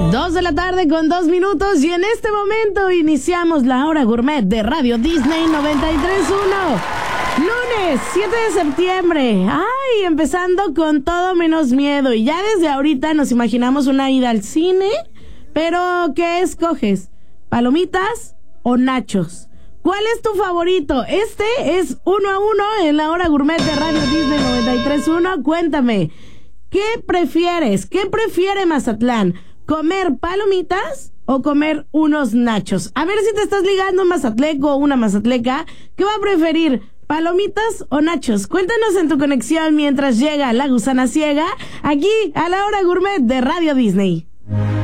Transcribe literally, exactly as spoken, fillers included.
Dos de la tarde con dos minutos y en este momento iniciamos la hora gourmet de Radio Disney noventa y tres punto uno. Lunes siete de septiembre. Ay, empezando con todo menos miedo. Y ya desde ahorita nos imaginamos una ida al cine. Pero, ¿qué escoges? ¿Palomitas o nachos? ¿Cuál es tu favorito? Este es uno a uno en la hora gourmet de Radio Disney noventa y tres punto uno. Cuéntame, ¿qué prefieres? ¿Qué prefiere Mazatlán? ¿Comer palomitas o comer unos nachos? A ver si te estás ligando un mazatleco o una mazatleca. ¿Qué va a preferir? ¿Palomitas o nachos? Cuéntanos en tu conexión mientras llega La Gusana Ciega, aquí a la hora gourmet de Radio Disney.